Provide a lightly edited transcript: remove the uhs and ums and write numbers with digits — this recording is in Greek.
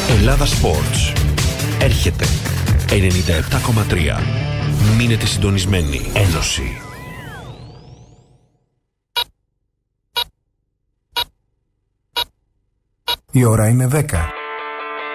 Ελλάδα Sports. Έρχεται 97,3. Μείνετε συντονισμένοι. Ένωση. Η ώρα είναι 10.